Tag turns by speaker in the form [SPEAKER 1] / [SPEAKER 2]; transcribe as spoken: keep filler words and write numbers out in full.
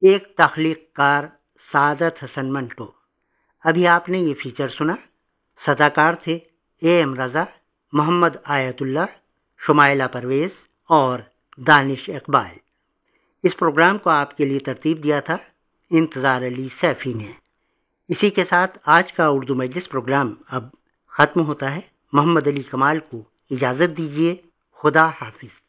[SPEAKER 1] एक तख्लीक कार सादत हसन मंटो। अभी आपने ये फीचर सुना। सदाकार थे A M Raza, Mohammad Ayatollah, Shumaila Parvez और दानिश इकबाल। इस प्रोग्राम को आपके लिए तरतीब दिया था इंतज़ार अली सैफ़ी ने। इसी के साथ आज का उर्दू मजलिस प्रोग्राम अब ख़त्म होता है। मोहम्मद अली कमाल को इजाज़त दीजिए। खुदा हाफिज़।